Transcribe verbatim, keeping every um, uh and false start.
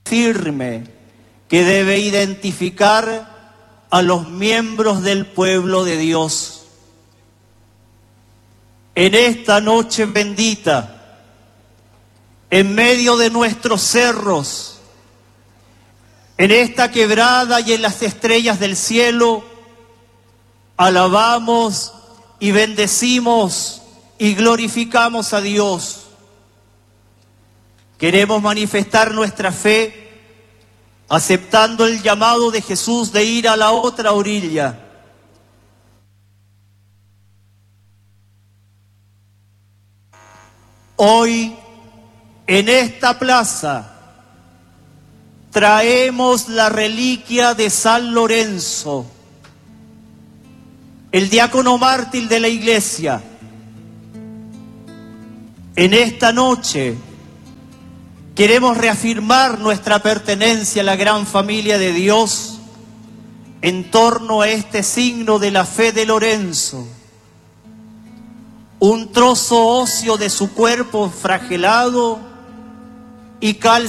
firme que debe identificar a los miembros del pueblo de Dios. En esta noche bendita, en medio de nuestros cerros, en esta quebrada y en las estrellas del cielo, alabamos y bendecimos y glorificamos a Dios. Queremos manifestar nuestra fe aceptando el llamado de Jesús de ir a la otra orilla. Hoy, en esta plaza, traemos la reliquia de San Lorenzo, el diácono mártir de la Iglesia. En esta noche queremos reafirmar nuestra pertenencia a la gran familia de Dios en torno a este signo de la fe de Lorenzo, un trozo óseo de su cuerpo fragelado y cal